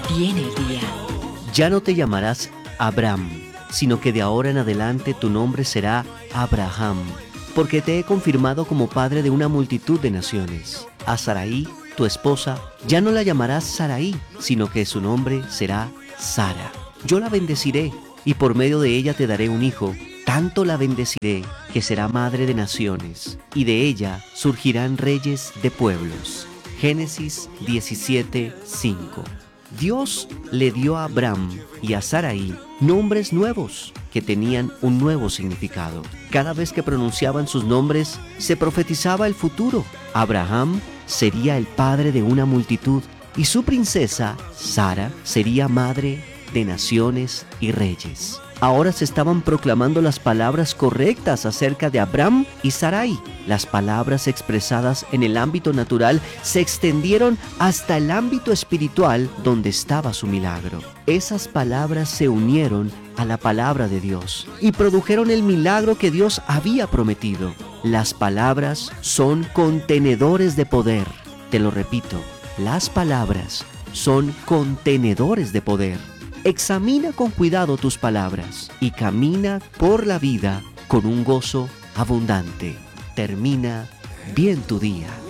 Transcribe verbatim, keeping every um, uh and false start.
Viene el día. Ya no te llamarás Abram, sino que de ahora en adelante tu nombre será Abraham, porque te he confirmado como padre de una multitud de naciones. A Sarai, tu esposa, ya no la llamarás Sarai, sino que su nombre será Sara. Yo la bendeciré, y por medio de ella te daré un hijo. Tanto la bendeciré, que será madre de naciones, y de ella surgirán reyes de pueblos. Génesis diecisiete, cinco. Dios le dio a Abram y a Sarai nombres nuevos que tenían un nuevo significado. Cada vez que pronunciaban sus nombres, se profetizaba el futuro. Abraham sería el padre de una multitud y su princesa, Sara, sería madre de naciones y reyes. Ahora se estaban proclamando las palabras correctas acerca de Abram y Sarai. Las palabras expresadas en el ámbito natural se extendieron hasta el ámbito espiritual donde estaba su milagro. Esas palabras se unieron a la palabra de Dios y produjeron el milagro que Dios había prometido. Las palabras son contenedores de poder. Te lo repito, las palabras son contenedores de poder. Examina con cuidado tus palabras y camina por la vida con un gozo abundante. Termina bien tu día.